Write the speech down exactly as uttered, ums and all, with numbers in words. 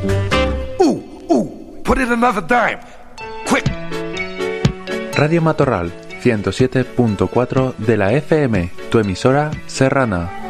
Ooh, ooh, put it another dime. Quick. Radio Matorral ciento siete punto cuatro de la F M, tu emisora serrana.